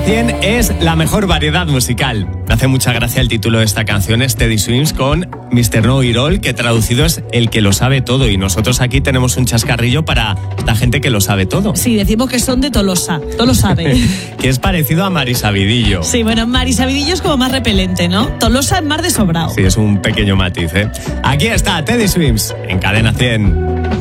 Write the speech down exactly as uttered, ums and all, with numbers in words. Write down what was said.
cien es la mejor variedad musical. Me hace mucha gracia el título de esta canción, es Teddy Swims con mister Know It All, que traducido es el que lo sabe todo. Y nosotros aquí tenemos un chascarrillo para esta gente que lo sabe todo. Sí, decimos que son de Tolosa, todo lo sabe. Que es parecido a Mari Sabidillo. Sí, bueno, Mari Sabidillo es como más repelente, ¿no? Tolosa es más de sobrado. Sí, es un pequeño matiz, ¿eh? Aquí está Teddy Swims en Cadena cien.